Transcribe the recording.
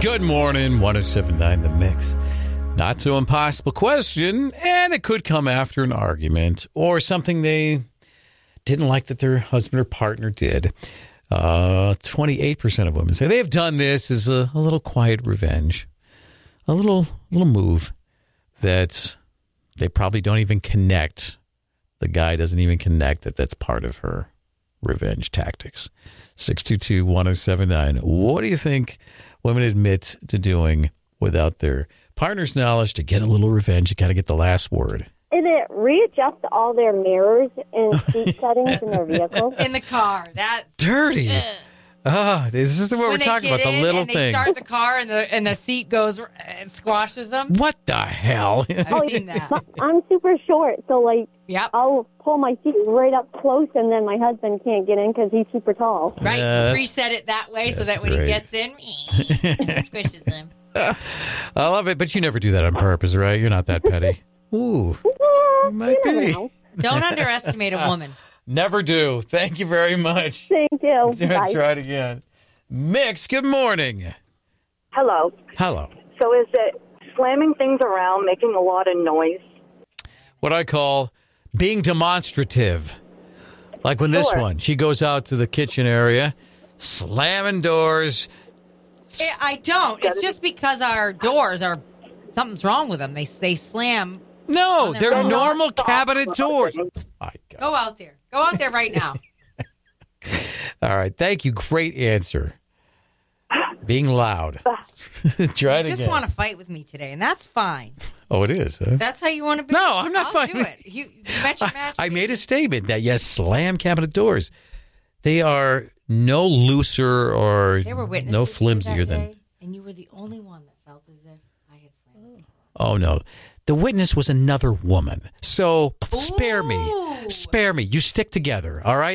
Good morning, 107.9 The Mix. Not so impossible question, and it could come after an argument or something they didn't like that their husband or partner did. 28% of women say they have done this as a little quiet revenge, a little move that they probably don't even connect. The guy doesn't even connect that's part of her revenge tactics. 622-1079. What do you think women admit to doing without their partner's knowledge to get a little revenge? You got to get the last word. Is it readjust all their mirrors and seat settings in their vehicle? In the car. That's dirty. This is what we're talking about, the little thing. They start the car and the seat goes and squashes them. What the hell? I've seen that. I'm super short, so Yep. I'll pull my seat right up close, and then my husband can't get in because he's super tall. Right. Preset it that way so that when he gets in, squishes him. I love it, but you never do that on purpose, right? You're not that petty. Ooh. Might be. Don't underestimate a woman. Never do. Thank you very much. Thank you. Bye. Try it again. Mix, good morning. Hello. Hello. So is it slamming things around, making a lot of noise? What I call being demonstrative. Like when this one, she goes out to the kitchen area, slamming doors. I don't. It's just because our doors are, something's wrong with them. They slam. No, they're normal cabinet doors. My God. Go out there. Go out there right now. All right. Thank you. Great answer. Being loud. Try it again. You just want to fight with me today, and that's fine. Oh, it is, huh? That's how you want to be? No, I'm not I'll fighting. do it. You bet your match. I made a statement that, yes, slam cabinet doors. They are no looser or no flimsier than. And you were the only one that felt as if I had slammed. Oh, no. The witness was another woman. So spare me. Spare me. You stick together, all right?